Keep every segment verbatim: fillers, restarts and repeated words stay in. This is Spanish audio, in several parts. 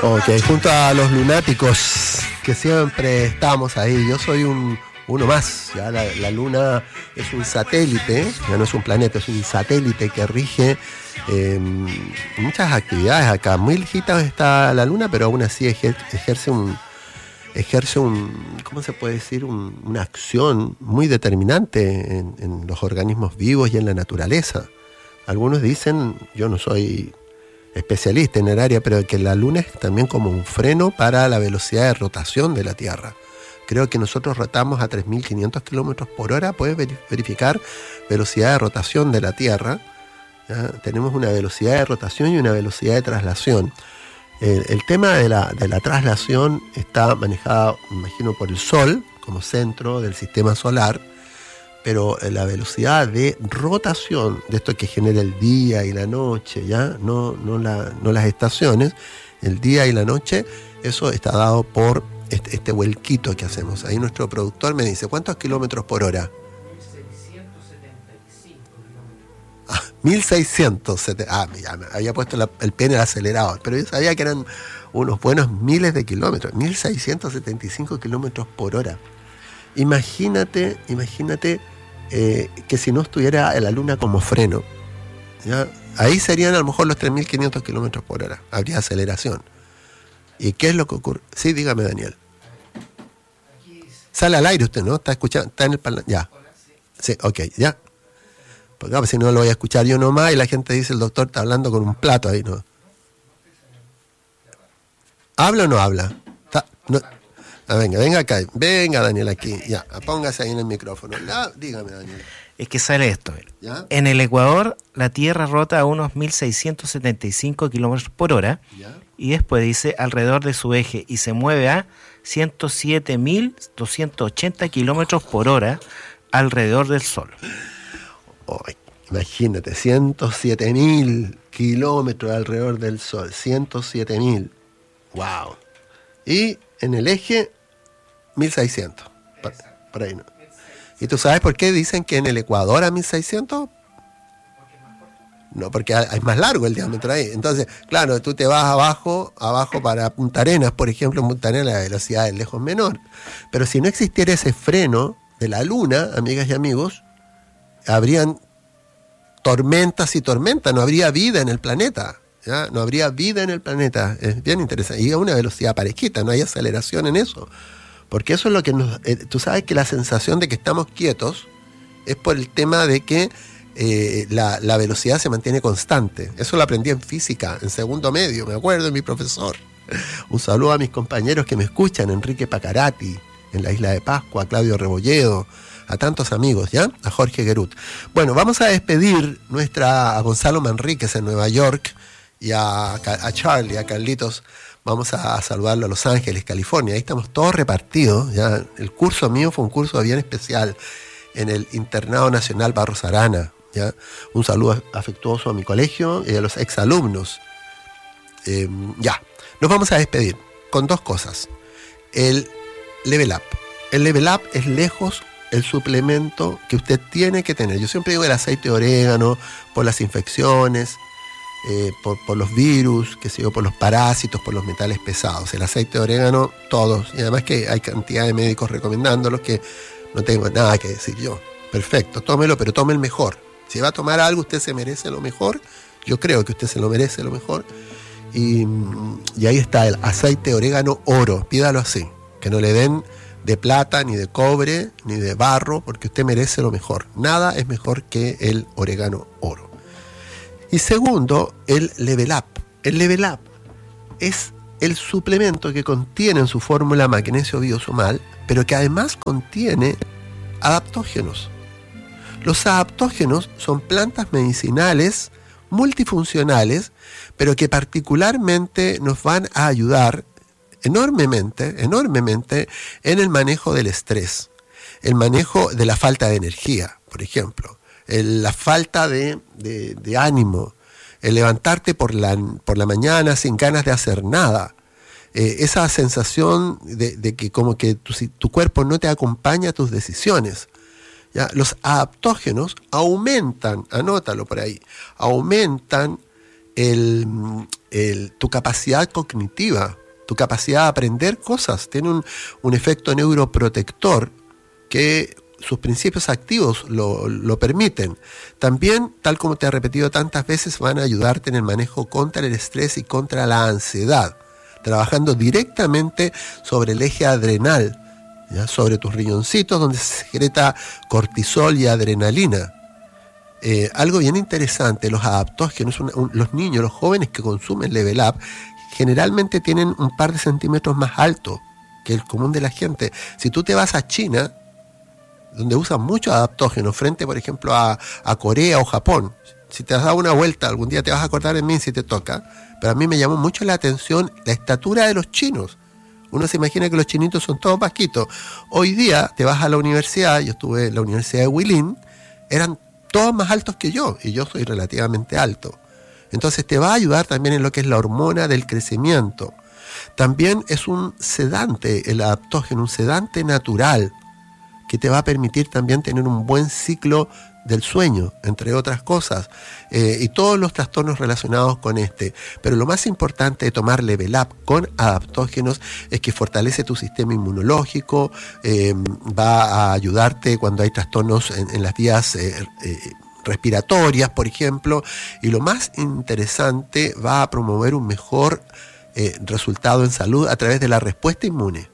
Ok, junto a los lunáticos que siempre estamos ahí, yo soy un uno más. Ya la, la Luna es un satélite, ya no es un planeta, es un satélite que rige eh, muchas actividades acá. Muy lejitos está la Luna, pero aún así ejer, ejerce un ejerce un, ¿cómo se puede decir? Un, una acción muy determinante en, en los organismos vivos y en la naturaleza. Algunos dicen, yo no soy especialista en el área, pero que la Luna es también como un freno para la velocidad de rotación de la Tierra. Creo que nosotros rotamos a tres mil quinientos kilómetros por hora. Puedes verificar velocidad de rotación de la Tierra. ¿Ya? Tenemos una velocidad de rotación y una velocidad de traslación. El, el tema de la, de la traslación está manejado, me imagino, por el Sol como centro del sistema solar, pero la velocidad de rotación, de esto que genera el día y la noche, ¿ya? No, no, la, no las estaciones, el día y la noche, eso está dado por este, este vuelquito que hacemos. Ahí nuestro productor me dice, ¿cuántos kilómetros por hora? mil seiscientos setenta y cinco kilómetros. Ah, mil seiscientos setenta. Ah, ya me había puesto la, el pie en el acelerador, pero yo sabía que eran unos buenos miles de kilómetros. mil seiscientos setenta y cinco kilómetros por hora. Imagínate, imagínate eh, que si no estuviera la Luna como freno, ¿ya? Ahí serían a lo mejor los tres mil quinientos kilómetros por hora. Habría aceleración. ¿Y qué es lo que ocurre? Sí, dígame, Daniel. Sale al aire usted, ¿no? Está escuchando, está en el parlantón. Ya. Sí, ok, ya. Porque no, si no lo voy a escuchar yo nomás y la gente dice, el doctor está hablando con un plato ahí, ¿no? ¿Habla o no habla? Está, no. Ah, venga, venga acá, venga Daniel aquí, ya, póngase ahí en el micrófono. Ya, dígame, Daniel. Es que sale esto. ¿Ya? En el Ecuador, la Tierra rota a unos mil seiscientos setenta y cinco kilómetros por hora. ¿Ya? Y después dice alrededor de su eje y se mueve a ciento siete mil doscientos ochenta kilómetros por hora alrededor del Sol. Oh, imagínate, ciento siete mil kilómetros alrededor del Sol, ciento siete mil. Wow. Y en el eje, mil seiscientos. Por, por ahí no. ¿Y tú sabes por qué dicen que en el Ecuador a mil seiscientos? No, porque es más largo el diámetro ahí. Entonces, claro, tú te vas abajo, abajo para Punta Arenas, por ejemplo, en Punta Arenas la velocidad es lejos menor. Pero si no existiera ese freno de la Luna, amigas y amigos, habrían tormentas y tormentas, no habría vida en el planeta. ¿Ya? No habría vida en el planeta. Es bien interesante. Y a una velocidad parejita, no hay aceleración en eso. Porque eso es lo que nos... Eh, tú sabes que la sensación de que estamos quietos es por el tema de que eh, la, la velocidad se mantiene constante. Eso lo aprendí en física, en segundo medio, me acuerdo de mi profesor. Un saludo a mis compañeros que me escuchan, Enrique Pacarati, en la Isla de Pascua, a Claudio Rebolledo, a tantos amigos, ¿ya? A Jorge Guerut. Bueno, vamos a despedir nuestra, a Gonzalo Manríquez en Nueva York, y a, a Charlie, a Carlitos, vamos a, a saludarlo a Los Ángeles, California. Ahí estamos todos repartidos. ¿Ya? El curso mío fue un curso bien especial en el Internado Nacional Barros Arana. ¿Ya? Un saludo afectuoso a mi colegio y a los exalumnos. Eh, ya, nos vamos a despedir con dos cosas. El Level Up. El Level Up es lejos el suplemento que usted tiene que tener. Yo siempre digo el aceite de orégano por las infecciones, Eh, por, por los virus, que sé yo, por los parásitos, por los metales pesados. El aceite de orégano, todos. Y además que hay cantidad de médicos recomendándolos, que no tengo nada que decir yo. Perfecto, tómelo, pero tome el mejor. Si va a tomar algo, usted se merece lo mejor. Yo creo que usted se lo merece lo mejor. Y, y ahí está el aceite de orégano oro. Pídalo así. Que no le den de plata, ni de cobre, ni de barro, porque usted merece lo mejor. Nada es mejor que el orégano oro. Y segundo, el Level Up. El Level Up es el suplemento que contiene en su fórmula magnesio biosumal, pero que además contiene adaptógenos. Los adaptógenos son plantas medicinales multifuncionales, pero que particularmente nos van a ayudar enormemente, enormemente en el manejo del estrés, el manejo de la falta de energía, por ejemplo. El, la falta de, de, de ánimo, el levantarte por la, por la mañana sin ganas de hacer nada, eh, esa sensación de, de que como que tu, tu cuerpo no te acompaña a tus decisiones. ¿Ya? Los adaptógenos aumentan, anótalo por ahí, aumentan el, el, tu capacidad cognitiva, tu capacidad de aprender cosas. Tiene un, un efecto neuroprotector que sus principios activos lo, lo permiten. También, tal como te he repetido tantas veces, van a ayudarte en el manejo contra el estrés y contra la ansiedad, trabajando directamente sobre el eje adrenal, ¿ya? Sobre tus riñoncitos, donde se secreta cortisol y adrenalina. Eh, algo bien interesante, los adaptógenos, un, un, los niños, los jóvenes que consumen Level Up, generalmente tienen un par de centímetros más alto que el común de la gente. Si tú te vas a China, donde usan muchos adaptógenos, frente, por ejemplo, a, a Corea o Japón, si te has dado una vuelta, algún día te vas a acordar de mí si te toca, pero a mí me llamó mucho la atención la estatura de los chinos. Uno se imagina que los chinitos son todos vasquitos. Hoy día te vas a la universidad, yo estuve en la Universidad de Huilín, eran todos más altos que yo, y yo soy relativamente alto. Entonces te va a ayudar también en lo que es la hormona del crecimiento. También es un sedante, el adaptógeno, un sedante natural, que te va a permitir también tener un buen ciclo del sueño, entre otras cosas, eh, y todos los trastornos relacionados con este. Pero lo más importante de tomar Level Up con adaptógenos es que fortalece tu sistema inmunológico, eh, va a ayudarte cuando hay trastornos en, en las vías eh, eh, respiratorias, por ejemplo, y lo más interesante, va a promover un mejor eh, resultado en salud a través de la respuesta inmune.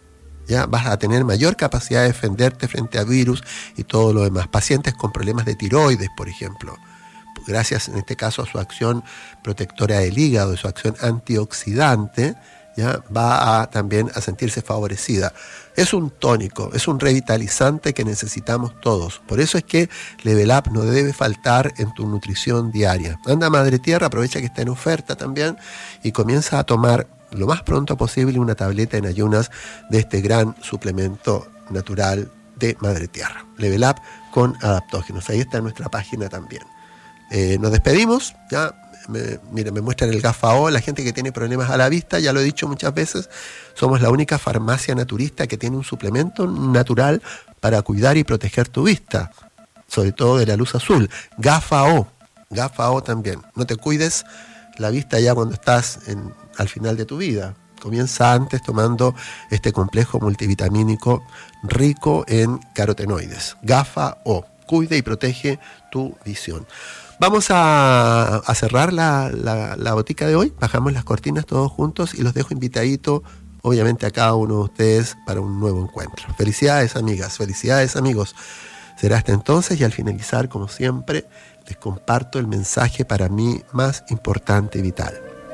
Ya vas a tener mayor capacidad de defenderte frente a virus y todo lo demás. Pacientes con problemas de tiroides, por ejemplo, gracias en este caso a su acción protectora del hígado y su acción antioxidante, ya va a, también a sentirse favorecida. Es un tónico, es un revitalizante que necesitamos todos. Por eso es que Level Up no debe faltar en tu nutrición diaria. Anda a Madre Tierra, aprovecha que está en oferta también y comienza a tomar lo más pronto posible una tableta en ayunas de este gran suplemento natural de Madre Tierra. Level Up con adaptógenos. Ahí está en nuestra página también. Eh, nos despedimos. Ya, me, mira, me muestran el Gafao. La gente que tiene problemas a la vista, ya lo he dicho muchas veces, somos la única farmacia naturista que tiene un suplemento natural para cuidar y proteger tu vista, sobre todo de la luz azul. Gafao. Gafao también. No te cuides la vista ya cuando estás en, al final de tu vida. Comienza antes tomando este complejo multivitamínico rico en carotenoides. Gafao. Cuida y protege tu visión. Vamos a, a cerrar la, la, la botica de hoy. Bajamos las cortinas todos juntos y los dejo invitaditos, obviamente, a cada uno de ustedes para un nuevo encuentro. Felicidades, amigas. Felicidades, amigos. Será hasta entonces, y al finalizar, como siempre, les comparto el mensaje para mí más importante y vital.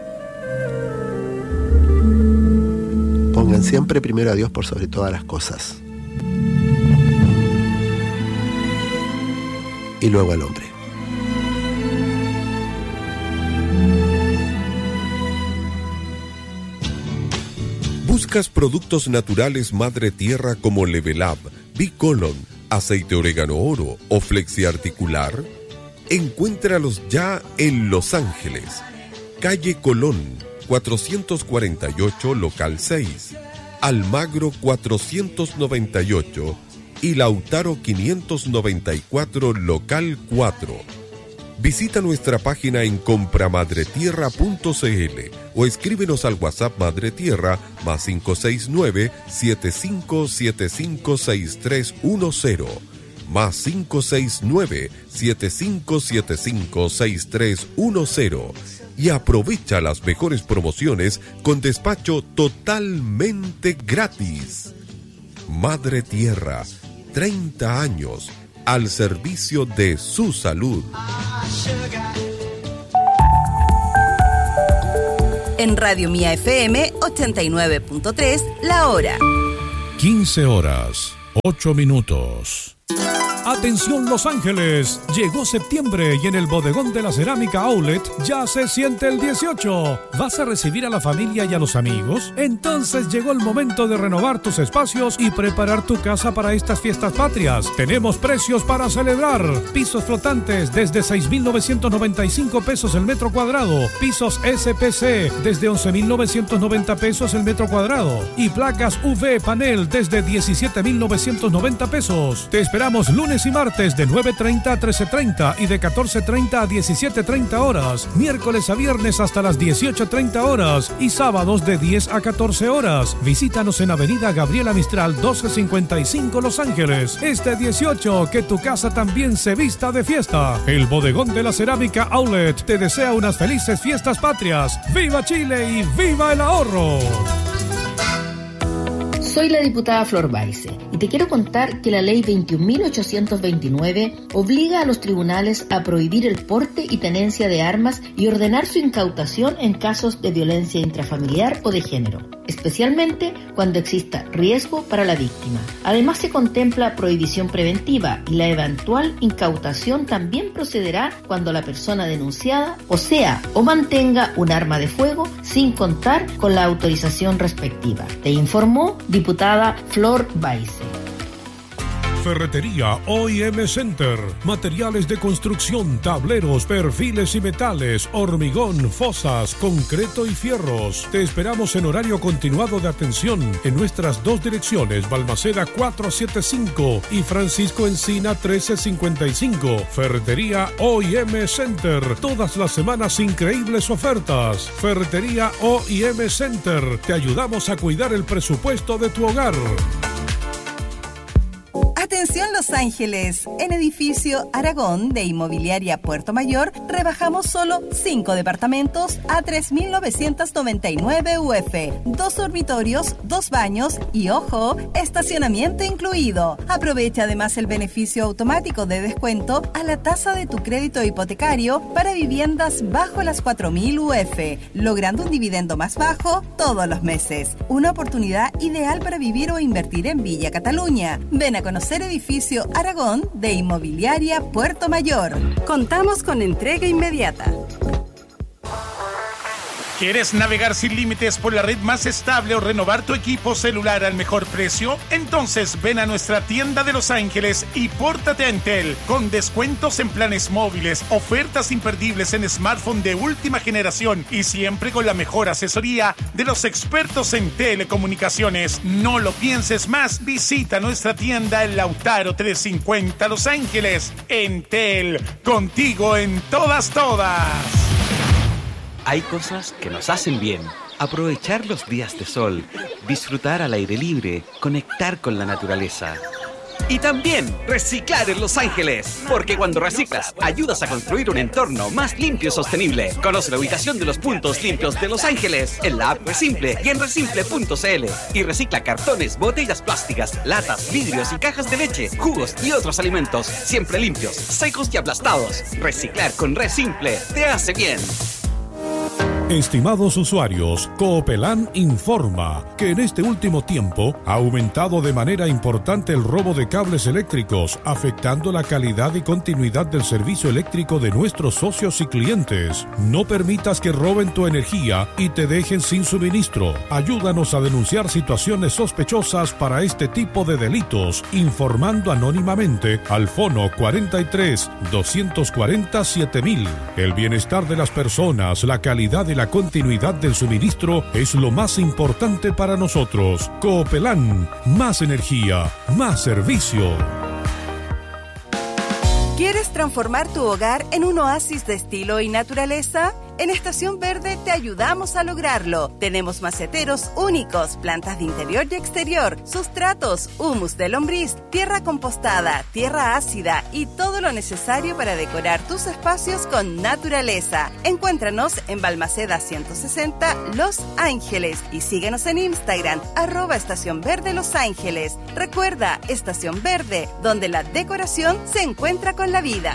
Pongan siempre primero a Dios por sobre todas las cosas. Y luego al hombre. ¿Buscas productos naturales Madre Tierra como Level Up, Bicolon, aceite orégano oro o flexiarticular? Encuéntralos ya en Los Ángeles, calle Colón, cuatrocientos cuarenta y ocho, local seis, Almagro cuatrocientos noventa y ocho y Lautaro quinientos noventa y cuatro, local cuatro. Visita nuestra página en compramadretierra punto c l o escríbenos al WhatsApp Madre Tierra más cinco seis nueve, siete cinco siete cinco, seis tres uno cero. Más cinco seis nueve, siete cinco siete cinco, seis tres uno cero y aprovecha las mejores promociones con despacho totalmente gratis. Madre Tierra, treinta años al servicio de su salud. En Radio Mía F M ochenta y nueve punto tres, la hora. quince horas, ocho minutos. Atención Los Ángeles, llegó septiembre y en el bodegón de la Cerámica Outlet ya se siente el dieciocho. ¿Vas a recibir a la familia y a los amigos? Entonces llegó el momento de renovar tus espacios y preparar tu casa para estas fiestas patrias. Tenemos precios para celebrar. Pisos flotantes desde seis mil novecientos noventa y cinco pesos el metro cuadrado. Pisos S P C desde once mil novecientos noventa pesos el metro cuadrado. Y placas U V panel desde diecisiete mil novecientos noventa pesos. Te esperamos esperamos lunes y martes de nueve treinta a trece treinta y de catorce treinta a diecisiete treinta horas. Miércoles a viernes hasta las dieciocho treinta horas y sábados de diez a catorce horas. Visítanos en Avenida Gabriela Mistral doce cincuenta y cinco Los Ángeles. Este dieciocho, que tu casa también se vista de fiesta. El Bodegón de la Cerámica Outlet te desea unas felices fiestas patrias. ¡Viva Chile y viva el ahorro! Soy la diputada Flor Baize y te quiero contar que la ley veintiún mil ochocientos veintinueve obliga a los tribunales a prohibir el porte y tenencia de armas y ordenar su incautación en casos de violencia intrafamiliar o de género, especialmente cuando exista riesgo para la víctima. Además, se contempla prohibición preventiva y la eventual incautación también procederá cuando la persona denunciada posea o mantenga un arma de fuego sin contar con la autorización respectiva. Te informó diputada Flor Baize. Ferretería O y M Center. Materiales de construcción, tableros, perfiles y metales, hormigón, fosas, concreto y fierros. Te esperamos en horario continuado de atención en nuestras dos direcciones, Balmaceda cuatrocientos setenta y cinco y Francisco Encina trece cincuenta y cinco. Ferretería O y M Center. Todas las semanas increíbles ofertas. Ferretería O y M Center. Te ayudamos a cuidar el presupuesto de tu hogar. Atención Los Ángeles, en edificio Aragón de Inmobiliaria Puerto Mayor rebajamos solo cinco departamentos a tres mil novecientos noventa y nueve U F, dos dormitorios, dos baños y, ojo, estacionamiento incluido. Aprovecha además el beneficio automático de descuento a la tasa de tu crédito hipotecario para viviendas bajo las cuatro mil U F, logrando un dividendo más bajo todos los meses. Una oportunidad ideal para vivir o invertir en Villa Cataluña. Ven a conocer edificio Aragón de Inmobiliaria Puerto Mayor. Contamos con entrega inmediata. ¿Quieres navegar sin límites por la red más estable o renovar tu equipo celular al mejor precio? Entonces ven a nuestra tienda de Los Ángeles y pórtate a Entel con descuentos en planes móviles, ofertas imperdibles en smartphone de última generación y siempre con la mejor asesoría de los expertos en telecomunicaciones. No lo pienses más, visita nuestra tienda en Lautaro trescientos cincuenta Los Ángeles. Entel, contigo en todas, todas. Hay cosas que nos hacen bien. Aprovechar los días de sol, disfrutar al aire libre, conectar con la naturaleza. Y también reciclar en Los Ángeles, porque cuando reciclas, ayudas a construir un entorno más limpio y sostenible. Conoce la ubicación de los puntos limpios de Los Ángeles en la app Resimple y en resimple punto c l. Y recicla cartones, botellas plásticas, latas, vidrios y cajas de leche, jugos y otros alimentos, siempre limpios, secos y aplastados. Reciclar con Resimple te hace bien. Estimados usuarios, Coopelán informa que en este último tiempo ha aumentado de manera importante el robo de cables eléctricos, afectando la calidad y continuidad del servicio eléctrico de nuestros socios y clientes. No permitas que roben tu energía y te dejen sin suministro. Ayúdanos a denunciar situaciones sospechosas para este tipo de delitos, informando anónimamente al fono cuarenta y tres, doscientos cuarenta, siete mil. El bienestar de las personas, la calidad y la continuidad del suministro es lo más importante para nosotros. Coopelán, más energía, más servicio. ¿Quieres transformar tu hogar en un oasis de estilo y naturaleza? En Estación Verde te ayudamos a lograrlo. Tenemos maceteros únicos, plantas de interior y exterior, sustratos, humus de lombriz, tierra compostada, tierra ácida y todo lo necesario para decorar tus espacios con naturaleza. Encuéntranos en Balmaceda ciento sesenta Los Ángeles y síguenos en Instagram, arroba Estación Verde Los Ángeles. Recuerda, Estación Verde, donde la decoración se encuentra con la vida.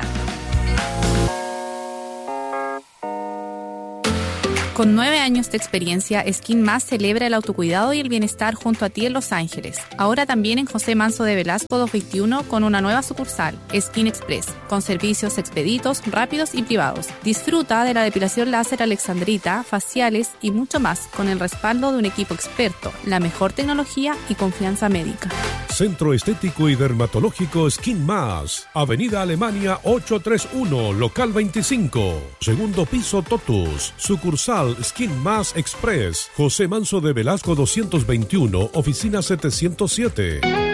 Con nueve años de experiencia, Skin Más celebra el autocuidado y el bienestar junto a ti en Los Ángeles. Ahora también en José Manso de Velasco doscientos veintiuno con una nueva sucursal, Skin Express, con servicios expeditos, rápidos y privados. Disfruta de la depilación láser alexandrita, faciales y mucho más con el respaldo de un equipo experto, la mejor tecnología y confianza médica. Centro Estético y Dermatológico Skin Más, Avenida Alemania ochocientos treinta y uno, local veinticinco, segundo piso Totus, sucursal Skin Más Express, José Manso de Velasco doscientos veintiuno, oficina setecientos siete.